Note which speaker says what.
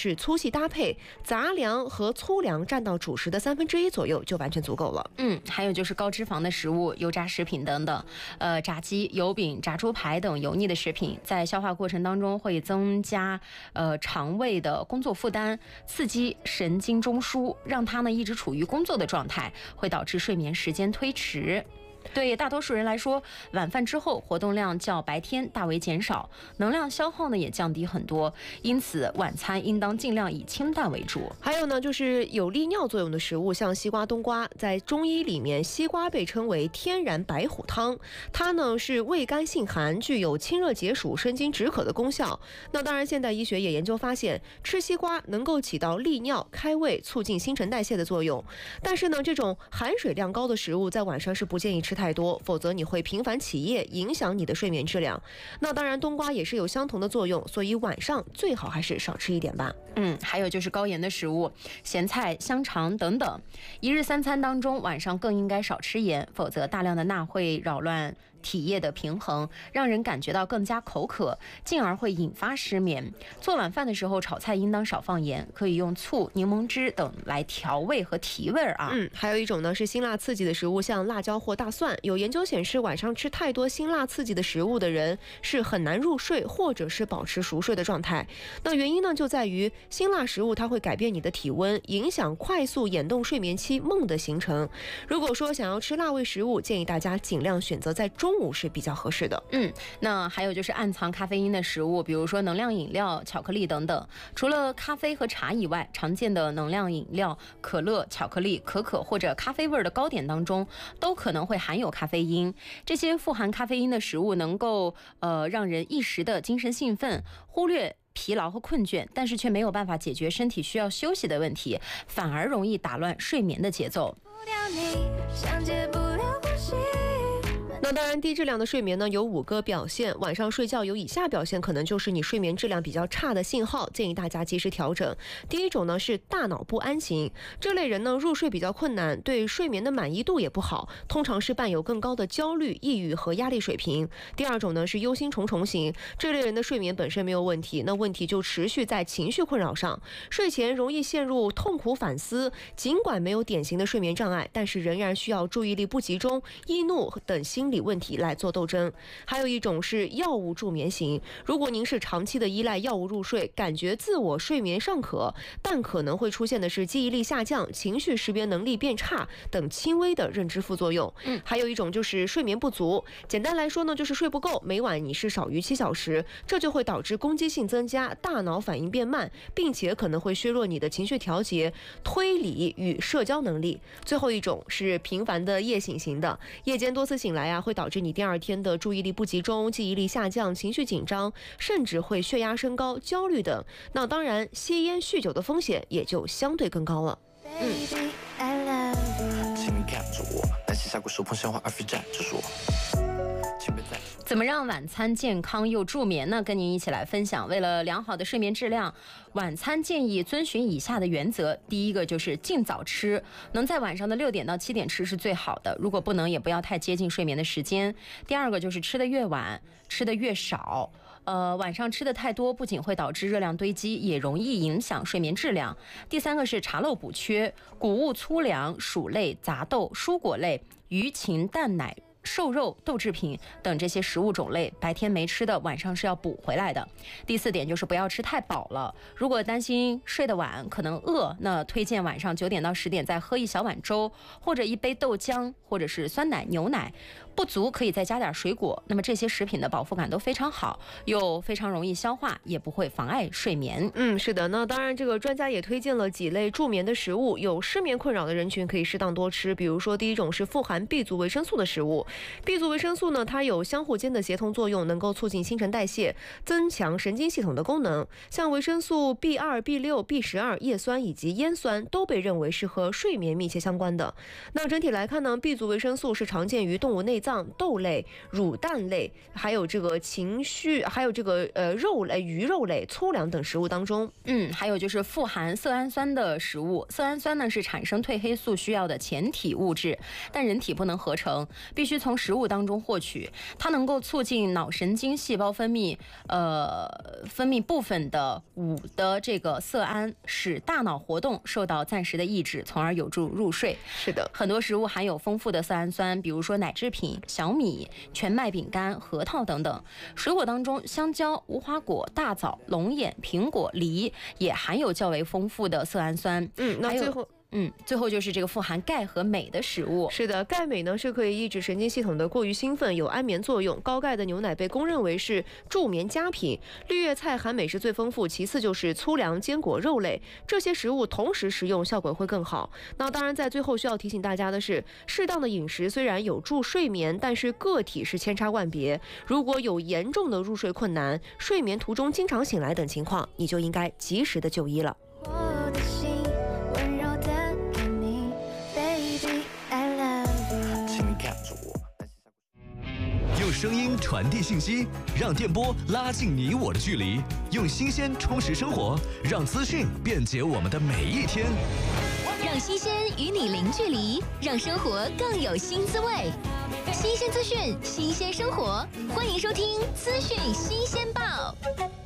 Speaker 1: 是粗细搭配，杂粮和粗粮占到主食的1/3左右就完全足够了。
Speaker 2: 还有就是高脂肪的食物、油炸食品等等，炸鸡、油饼、炸猪排等油腻的食品，在消化过程当中会增加肠胃的工作负担，刺激神经中枢，让它呢一直处于工作的状态，会导致睡眠时间推迟。对大多数人来说，晚饭之后活动量较白天大为减少，能量消耗呢也降低很多，因此晚餐应当尽量以清淡为主。
Speaker 1: 还有呢，就是有利尿作用的食物，像西瓜、冬瓜，在中医里面，西瓜被称为天然白虎汤，它呢是味甘性寒，具有清热解暑、生津止渴的功效。那当然，现代医学也研究发现，吃西瓜能够起到利尿、开胃、促进新陈代谢的作用。但是呢，这种含水量高的食物在晚上是不建议吃太多，否则你会频繁起夜，影响你的睡眠质量。那当然，冬瓜也是有相同的作用，所以晚上最好还是少吃一点吧。
Speaker 2: 还有就是高盐的食物，咸菜、香肠等等。一日三餐当中，晚上更应该少吃盐，否则大量的钠会扰乱体液的平衡，让人感觉到更加口渴，进而会引发失眠。做晚饭的时候，炒菜应当少放盐，可以用醋、柠檬汁等来调味和提味啊。
Speaker 1: 还有一种呢是辛辣刺激的食物，像辣椒或大蒜。有研究显示，晚上吃太多辛辣刺激的食物的人是很难入睡，或者是保持熟睡的状态。那原因呢就在于辛辣食物它会改变你的体温，影响快速眼动睡眠期梦的形成。如果说想要吃辣味食物，建议大家尽量选择在中午是比较合适的。
Speaker 2: 那还有就是暗藏咖啡因的食物，比如说能量饮料、巧克力等等。除了咖啡和茶以外，常见的能量饮料、可乐、巧克力、可可或者咖啡味的糕点当中，都可能会含有咖啡因。这些富含咖啡因的食物能够让人一时的精神兴奋，忽略疲劳和困倦，但是却没有办法解决身体需要休息的问题，反而容易打乱睡眠的节奏。
Speaker 1: 那当然，低质量的睡眠呢有5个表现，晚上睡觉有以下表现，可能就是你睡眠质量比较差的信号，建议大家及时调整。第一种呢是大脑不安型，这类人呢入睡比较困难，对睡眠的满意度也不好，通常是伴有更高的焦虑、抑郁和压力水平。第二种呢是忧心忡忡型，这类人的睡眠本身没有问题，那问题就持续在情绪困扰上，睡前容易陷入痛苦反思，尽管没有典型的睡眠障碍，但是仍然需要注意力不集中、易怒等心理问题来做斗争。还有一种是药物助眠型，如果您是长期的依赖药物入睡，感觉自我睡眠尚可，但可能会出现的是记忆力下降、情绪识别能力变差等轻微的认知副作用。还有一种就是睡眠不足，简单来说呢就是睡不够，每晚你是少于7小时，这就会导致攻击性增加、大脑反应变慢，并且可能会削弱你的情绪调节、推理与社交能力。最后一种是频繁的夜醒型的，夜间多次醒来会导致你第二天的注意力不集中、记忆力下降、情绪紧张，甚至会血压升高、焦虑等。那当然，吸烟酗酒的风险也就相对更高了。
Speaker 3: 请你看着我，担心下过手碰消化而非站着说。
Speaker 2: 怎么让晚餐健康又助眠呢？跟您一起来分享。为了良好的睡眠质量，晚餐建议遵循以下的原则。第一个就是尽早吃，能在晚上的6点到7点吃是最好的，如果不能也不要太接近睡眠的时间。第二个就是吃得越晚吃得越少，晚上吃的太多不仅会导致热量堆积，也容易影响睡眠质量。第三个是查漏补缺，谷物粗粮、薯类、杂豆、蔬果类、鱼禽蛋奶、瘦肉、豆制品等这些食物种类，白天没吃的晚上是要补回来的。第4点就是不要吃太饱了，如果担心睡得晚可能饿，那推荐晚上9点到10点再喝1小碗粥，或者1杯豆浆，或者是酸奶、牛奶。不足可以再加点水果，那么这些食品的饱腹感都非常好，又非常容易消化，也不会妨碍睡眠。
Speaker 1: 是的，那当然这个专家也推荐了几类助眠的食物，有失眠困扰的人群可以适当多吃，比如说第一种是富含 B 族维生素的食物。B 族维生素呢，它有相互间的协同作用，能够促进新陈代谢，增强神经系统的功能。像维生素 B2、B6、B12、叶酸以及烟酸都被认为是和睡眠密切相关的。那整体来看呢， B 族维生素是常见于动物内脏、豆类、乳蛋类，还有这个还有这个肉类、鱼肉类、粗粮等食物当中。
Speaker 2: 还有就是富含色氨酸的食物。色氨酸呢是产生褪黑素需要的前体物质，但人体不能合成，必须从食物当中获取。它能够促进脑神经细胞分泌部分的5的这个色胺，使大脑活动受到暂时的抑制，从而有助入睡。
Speaker 1: 是的，
Speaker 2: 很多食物含有丰富的色氨酸，比如说奶制品、小米、全麦饼干、核桃等等。水果当中，香蕉、无花果、大枣、龙眼、苹果、梨也含有较为丰富的色氨酸。
Speaker 1: 那
Speaker 2: 最后就是这个富含钙和镁的食物。
Speaker 1: 是的，钙镁呢是可以抑制神经系统的过于兴奋，有安眠作用。高钙的牛奶被公认为是助眠佳品。绿叶菜含镁是最丰富，其次就是粗粮、坚果、肉类，这些食物同时食用效果会更好。那当然，在最后需要提醒大家的是，适当的饮食虽然有助睡眠，但是个体是千差万别。如果有严重的入睡困难、睡眠途中经常醒来等情况，你就应该及时的就医了。
Speaker 4: 用声音传递信息，让电波拉近你我的距离；用新鲜充实生活，让资讯便捷我们的每一天。
Speaker 5: 让新鲜与你零距离，让生活更有新滋味。新鲜资讯，新鲜生活，欢迎收听《资讯新鲜报》。